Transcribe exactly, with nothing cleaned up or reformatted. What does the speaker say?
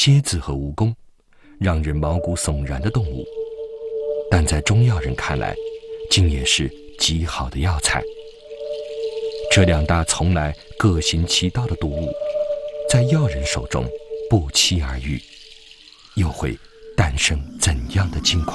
蝎子和蜈蚣，让人毛骨悚然的动物，但在中药人看来，竟也是极好的药材。这两大从来各行其道的毒物，在药人手中不期而遇，又会诞生怎样的境况？